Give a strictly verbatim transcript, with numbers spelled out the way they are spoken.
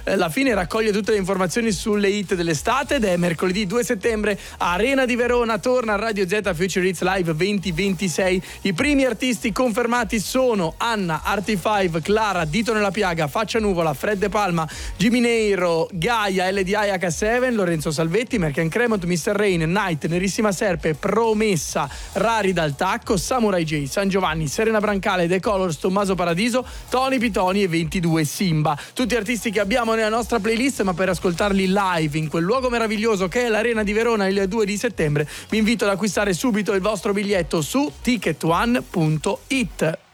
eh, la fine raccoglie tutte le informazioni sulle hit dell'estate ed è mercoledì due settembre, Arena di Verona torna a Radio Z Future Hits Live venti ventisei. I primi artisti confermati sono Anna, Artifive, Clara, Dito nella piaga, Faccia Nuvola, Fred De Palma, Jimmy Neiro, Gaia, L D I H sette, Lorenzo Salvetti, Merken Cremont, mister Rain, Night, Nerissima Serpe, Promessa, Rari dal Tacco, Samurai J, San Giovanni, Serena Brancale, The Colors, Tommaso Paradiso, Tony Pitoni e ventidue Simba. Tutti artisti che abbiamo nella nostra playlist, ma per ascoltarli live in quel luogo meraviglioso che è l'Arena di Verona il due di settembre vi invito ad acquistare subito il vostro biglietto su ticket one punto it.